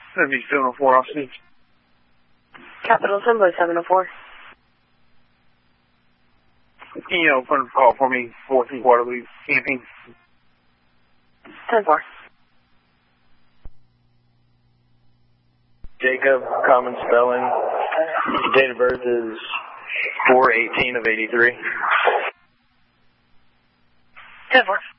That'd be 704 off C. Capital Assembly 704. Can you open the call for me, 14 Waterloo, camping? 10-4. Jacob, common spelling. Date of birth is 4/18 of 83. 10-4.